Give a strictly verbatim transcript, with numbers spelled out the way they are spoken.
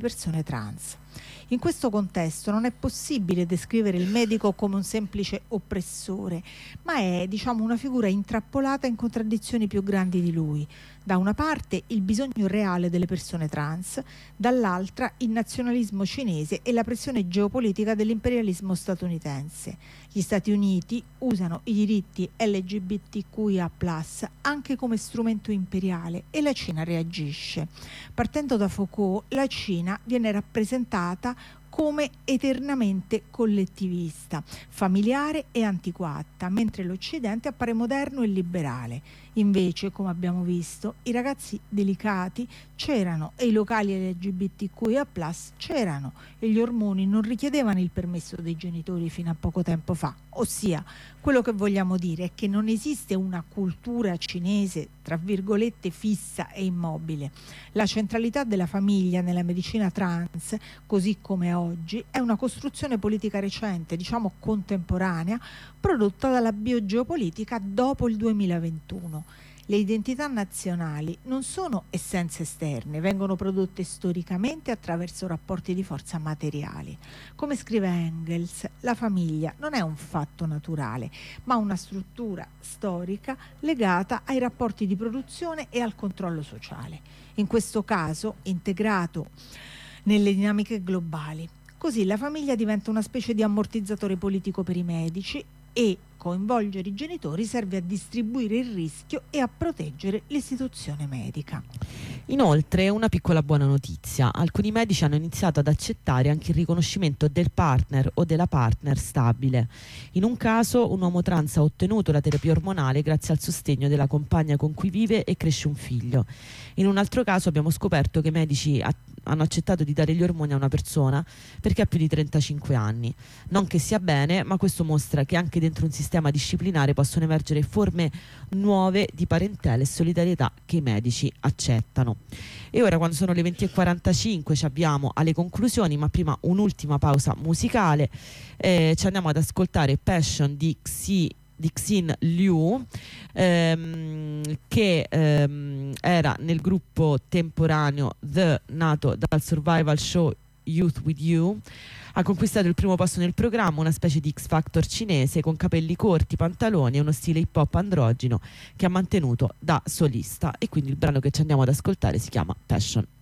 persone trans. In questo contesto non è possibile descrivere il medico come un semplice oppressore, ma è, diciamo, una figura intrappolata in contraddizioni più grandi di lui. Da una parte il bisogno reale delle persone trans, dall'altra il nazionalismo cinese e la pressione geopolitica dell'imperialismo statunitense. Gli Stati Uniti usano i diritti L G B T Q I A plus, anche come strumento imperiale, e la Cina reagisce. Partendo da Foucault, la Cina viene rappresentata come eternamente collettivista, familiare e antiquata, mentre l'Occidente appare moderno e liberale. Invece, come abbiamo visto, i ragazzi delicati c'erano e i locali L G B T Q I A plus c'erano e gli ormoni non richiedevano il permesso dei genitori fino a poco tempo fa. Ossia, quello che vogliamo dire è che non esiste una cultura cinese, tra virgolette, fissa e immobile. La centralità della famiglia nella medicina trans, così come oggi, è una costruzione politica recente, diciamo contemporanea, prodotta dalla biogeopolitica dopo il duemilaventuno. Le identità nazionali non sono essenze esterne, vengono prodotte storicamente attraverso rapporti di forza materiali. Come scrive Engels, la famiglia non è un fatto naturale, ma una struttura storica legata ai rapporti di produzione e al controllo sociale. In questo caso, integrato nelle dinamiche globali. Così la famiglia diventa una specie di ammortizzatore politico per i medici e coinvolgere i genitori serve a distribuire il rischio e a proteggere l'istituzione medica. Inoltre, una piccola buona notizia: alcuni medici hanno iniziato ad accettare anche il riconoscimento del partner o della partner stabile. In un caso, un uomo trans ha ottenuto la terapia ormonale grazie al sostegno della compagna con cui vive e cresce un figlio. In un altro caso abbiamo scoperto che i medici a- hanno accettato di dare gli ormoni a una persona perché ha più di trentacinque anni. Non che sia bene, ma questo mostra che anche dentro un sistema disciplinare possono emergere forme nuove di parentela e solidarietà che i medici accettano. E ora, quando sono le venti e quarantacinque, ci abbiamo alle conclusioni, ma prima un'ultima pausa musicale. Eh, ci andiamo ad ascoltare Passion di Xi di Xin Liu, ehm, che ehm, era nel gruppo temporaneo The, nato dal survival show Youth With You. Ha conquistato il primo posto nel programma, una specie di X Factor cinese, con capelli corti, pantaloni e uno stile hip hop androgino che ha mantenuto da solista, e quindi il brano che ci andiamo ad ascoltare si chiama Passion.